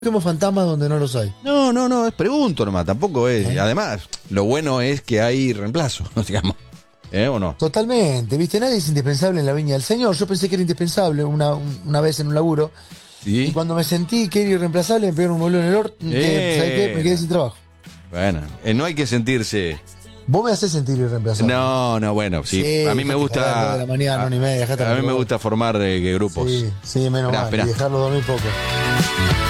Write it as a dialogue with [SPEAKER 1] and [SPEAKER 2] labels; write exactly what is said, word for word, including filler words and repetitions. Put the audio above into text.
[SPEAKER 1] Busquemos fantasmas donde no los hay.
[SPEAKER 2] No, no, no, es pregunto nomás, tampoco es.
[SPEAKER 1] ¿Eh?
[SPEAKER 2] Además, lo bueno es que hay reemplazo, digamos. ¿Eh o no?
[SPEAKER 1] Totalmente, ¿viste? Nadie es indispensable en la viña del Señor. Yo pensé que era indispensable una, una vez en un laburo.
[SPEAKER 2] ¿Sí?
[SPEAKER 1] Y cuando me sentí que era irreemplazable, me pegaron un boludo en el orto.
[SPEAKER 2] Eh.
[SPEAKER 1] ¿Sabes qué? Me quedé sin trabajo.
[SPEAKER 2] Bueno, eh, no hay que sentirse.
[SPEAKER 1] Vos me haces sentir irreemplazable.
[SPEAKER 2] No, no, bueno, sí.
[SPEAKER 1] Sí,
[SPEAKER 2] a mí me
[SPEAKER 1] dejate
[SPEAKER 2] gusta.
[SPEAKER 1] cagar, nueve de la mañana, nueve y media, dejate
[SPEAKER 2] a mí me
[SPEAKER 1] cagar.
[SPEAKER 2] gusta formar eh, grupos.
[SPEAKER 1] Sí, sí, menos
[SPEAKER 2] Esperá,
[SPEAKER 1] mal.
[SPEAKER 2] esperá.
[SPEAKER 1] Y dejarlo dormir poco.